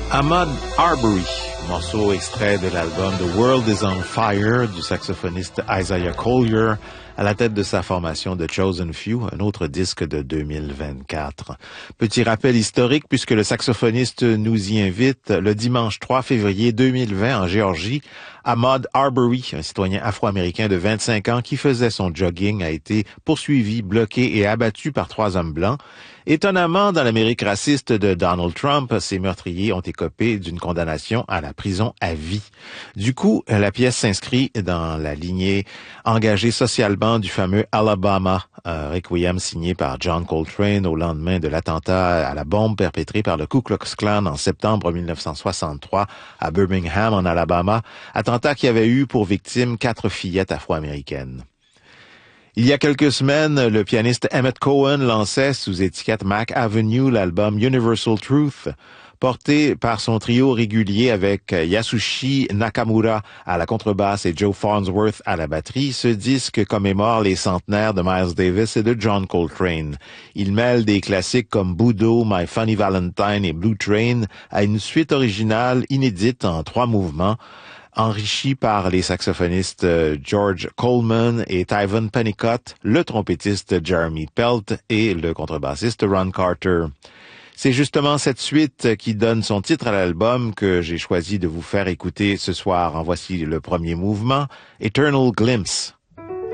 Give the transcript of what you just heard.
Ahmaud Arbery, morceau extrait de l'album The World is on Fire du saxophoniste Isaiah Collier, à la tête de sa formation The Chosen Few, un autre disque de 2024. Petit rappel historique, puisque le saxophoniste nous y invite, le dimanche 3 février 2020 en Géorgie, Ahmaud Arbery, un citoyen afro-américain de 25 ans qui faisait son jogging, a été poursuivi, bloqué et abattu par 3 hommes blancs. Étonnamment, dans l'Amérique raciste de Donald Trump, ces meurtriers ont écopé d'une condamnation à la prison à vie. Du coup, la pièce s'inscrit dans la lignée engagée socialement du fameux Alabama, requiem signé par John Coltrane au lendemain de l'attentat à la bombe perpétré par le Ku Klux Klan en septembre 1963 à Birmingham, en Alabama, attentat qui avait eu pour victime 4 fillettes afro-américaines. Il y a quelques semaines, le pianiste Emmett Cohen lançait sous étiquette Mac Avenue l'album Universal Truth, porté par son trio régulier avec Yasushi Nakamura à la contrebasse et Joe Farnsworth à la batterie. Ce disque commémore les centenaires de Miles Davis et de John Coltrane. Il mêle des classiques comme Budo, My Funny Valentine et Blue Train à une suite originale inédite en 3 mouvements, enrichi par les saxophonistes George Coleman et Tyven Pennicott, le trompettiste Jeremy Pelt et le contrebassiste Ron Carter. C'est justement cette suite qui donne son titre à l'album que j'ai choisi de vous faire écouter ce soir. En voici le premier mouvement, Eternal Glimpse.